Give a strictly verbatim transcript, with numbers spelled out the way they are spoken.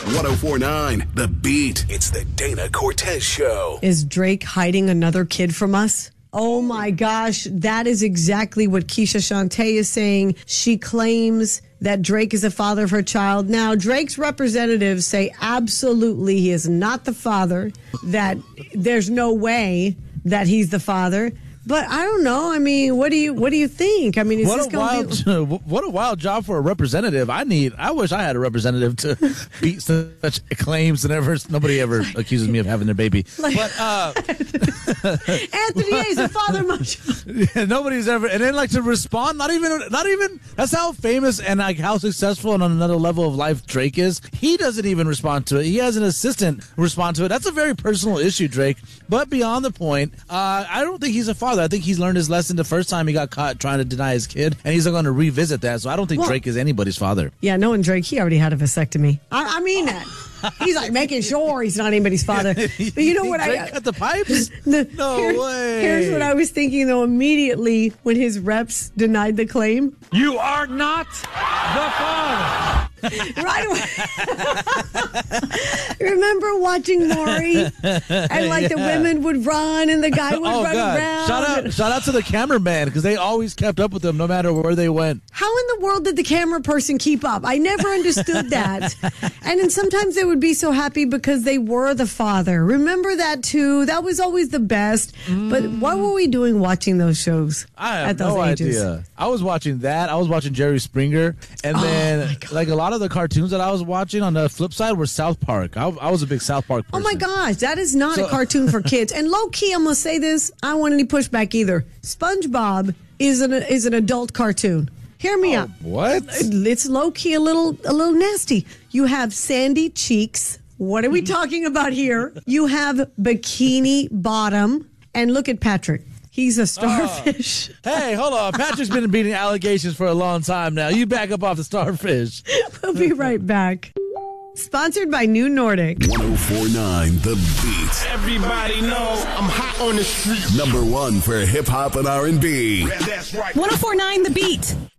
one oh four point nine The Beat. It's the Dana Cortez Show. Is Drake hiding another kid from us? Oh my gosh, that is exactly what Keisha Shantae is saying. She claims that Drake is the father of her child. Now, Drake's representatives say absolutely he is not the father, that there's no way that he's the father. But I don't know. I mean, what do you what do you think? I mean, is what this a going wild be... what a wild job for a representative. I need. I wish I had a representative to beat such claims and ever. Nobody ever accuses me of having their baby. Like, but uh, Anthony A is the father of my child. Yeah, nobody's ever, and then like to respond. Not even, not even. That's how famous and like how successful and on another level of life Drake is. He doesn't even respond to it. He has an assistant respond to it. That's a very personal issue, Drake. But beyond the point, uh, I don't think he's a father. I think he's learned his lesson the first time he got caught trying to deny his kid, and he's going to revisit that. So I don't think well, Drake is anybody's father. Yeah, knowing Drake, he already had a vasectomy. I, I mean that. He's like making sure he's not anybody's father. But you know what? Drake I cut the pipes? The, no here, way. Here's what I was thinking, though, immediately when his reps denied the claim. You are not the father. Right away. Remember watching Maury? And like yeah. the women would run and the guy would oh, run God. around. Shout out, shout out to the cameraman because they always kept up with them no matter where they went. How in the world did the camera person keep up? I never understood that. And then sometimes they would be so happy because they were the father. Remember that too? That was always the best. Mm. But what were we doing watching those shows? I have at those no ages? idea. I was watching that. I was watching Jerry Springer. And then oh like a lot of the cartoons that I was watching on the flip side were South Park. I, I was a big South Park person. Oh my gosh, that is not so, a cartoon for kids. And low key, I'm gonna say this. I don't want any pushback either. SpongeBob is an is an adult cartoon. Hear me oh, out. What? It's low key a little a little nasty. You have Sandy Cheeks. What are we talking about here? You have Bikini Bottom, and look at Patrick. He's a starfish. Oh. Hey, hold on. Patrick's been beating allegations for a long time now. You back up off the starfish. We'll be right back. Sponsored by New Nordic. one oh four point nine The Beat. Everybody knows I'm hot on the street. Number one for hip hop and R and B. Yeah, that's right. one oh four point nine The Beat.